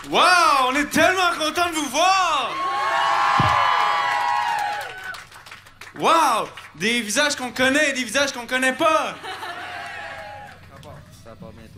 Wow, on est tellement content de vous voir! Wow! Des visages qu'on connaît et des visages qu'on connaît pas! Ça part bien.